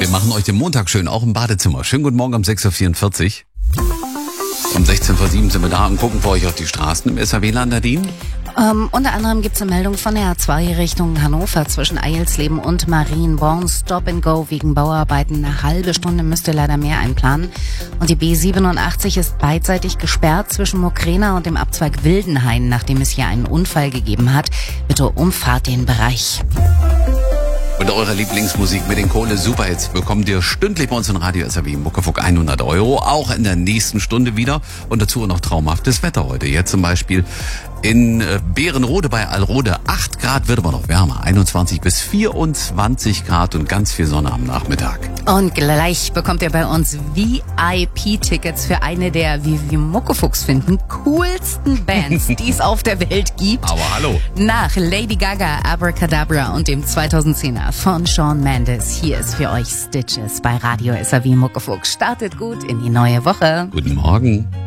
Wir machen euch den Montag schön, auch im Badezimmer. Schönen guten Morgen um 6.44 Uhr. Um 16:07 sind wir da und gucken für euch auf die Straßen im SAW-Land, Nadine. Unter anderem gibt es eine Meldung von der A2 Richtung Hannover zwischen Eilsleben und Marienborn. Stop and go wegen Bauarbeiten. Eine halbe Stunde müsst ihr leider mehr einplanen. Und die B87 ist beidseitig gesperrt zwischen Mokrena und dem Abzweig Wildenhain, nachdem es hier einen Unfall gegeben hat. Bitte umfahrt den Bereich. Und eure Lieblingsmusik mit den Kohle-Superhits bekommt ihr stündlich bei uns in Radio SAW Muckefuck 100 €, auch in der nächsten Stunde wieder. Und dazu noch traumhaftes Wetter heute. Jetzt zum Beispiel in Beerenrode bei Alrode 8 Grad, wird aber noch wärmer. 21 bis 24 Grad und ganz viel Sonne am Nachmittag. Und gleich bekommt ihr bei uns VIP-Tickets für eine der, wie wir Muckefucks finden, coolsten Bands, die es auf der Welt gibt. Aber hallo. Nach Lady Gaga, Abracadabra und dem 2010er von Shawn Mendes. Hier ist für euch Stitches bei Radio SAW Muckefuck. Startet gut in die neue Woche. Guten Morgen.